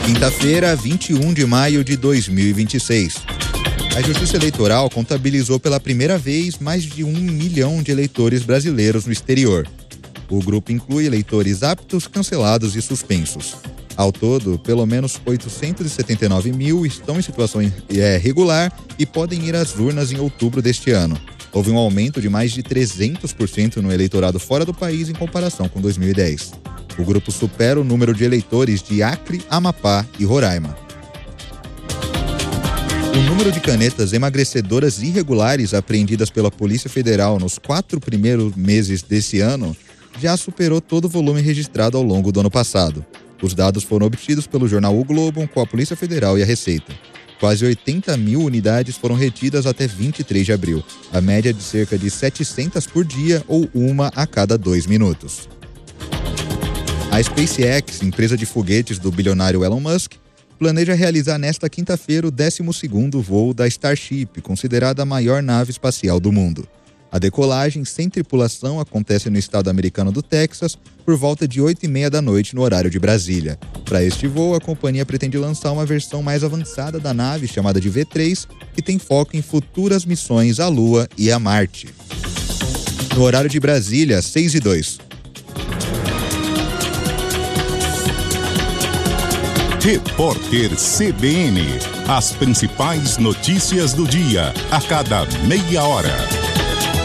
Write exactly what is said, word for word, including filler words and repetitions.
Quinta-feira, vinte e um de maio de dois mil e vinte e seis. A Justiça Eleitoral contabilizou pela primeira vez mais de um milhão de eleitores brasileiros no exterior. O grupo inclui eleitores aptos, cancelados e suspensos. Ao todo, pelo menos oitocentos e setenta e nove mil estão em situação é, regular e podem ir às urnas em outubro deste ano. Houve um aumento de mais de trezentos por cento no eleitorado fora do país em comparação com dois mil e dez. O grupo supera o número de eleitores de Acre, Amapá e Roraima. O número de canetas emagrecedoras irregulares apreendidas pela Polícia Federal nos quatro primeiros meses desse ano já superou todo o volume registrado ao longo do ano passado. Os dados foram obtidos pelo jornal O Globo com a Polícia Federal e a Receita. Quase oitenta mil unidades foram retidas até vinte e três de abril, a média de cerca de setecentas por dia ou uma a cada dois minutos. A SpaceX, empresa de foguetes do bilionário Elon Musk, planeja realizar nesta quinta-feira o décimo segundo voo da Starship, considerada a maior nave espacial do mundo. A decolagem sem tripulação acontece no estado americano do Texas por volta de oito e meia da noite no horário de Brasília. Para este voo, a companhia pretende lançar uma versão mais avançada da nave, chamada de V três, que tem foco em futuras missões à Lua e a Marte. No horário de Brasília, seis e dois. Repórter C B N. As principais notícias do dia, a cada meia hora.